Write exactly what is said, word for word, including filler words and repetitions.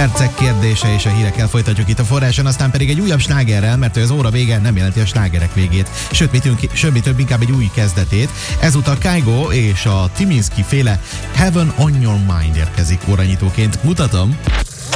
percek kérdése és a hírekkel folytatjuk itt a Forráson, aztán pedig egy újabb slágerrel, mert az óra vége nem jelenti a slágerek végét, sőt, mi több, sőt, több inkább egy új kezdetét. Ezúttal Kygo és a Timinski féle Heaven on Your Mind érkezik óranyítóként. Mutatom!